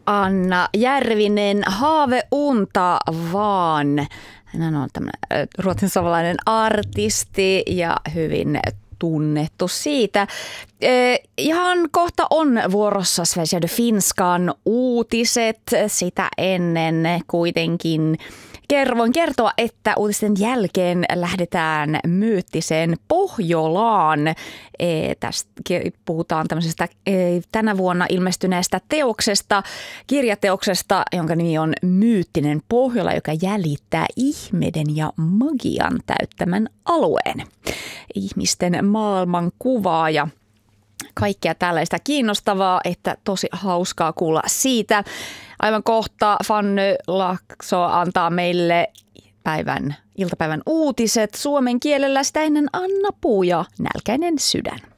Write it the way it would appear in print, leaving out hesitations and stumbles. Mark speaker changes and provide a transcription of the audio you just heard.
Speaker 1: Anna Järvinen, Haaveunta vaan. Hän on tämmöinen ruotsinsuomalainen artisti ja hyvin tunnettu siitä. Ihan kohta on vuorossa Svenska Finskan uutiset. Sitä ennen kuitenkin voin kertoa, että uutisten jälkeen lähdetään myyttiseen Pohjolaan. Tästä puhutaan tämmöisestä tänä vuonna ilmestyneestä teoksesta, kirjateoksesta, jonka nimi on Myyttinen Pohjola, joka jäljittää ihmeiden ja magian täyttämän alueen. Ihmisten maailmankuvaa ja kaikkea tällaista kiinnostavaa, että tosi hauskaa kuulla siitä. Aivan kohta Fanny Laakso antaa meille iltapäivän uutiset suomen kielellä, sitä ennen Anna Puu ja Nälkäinen sydän.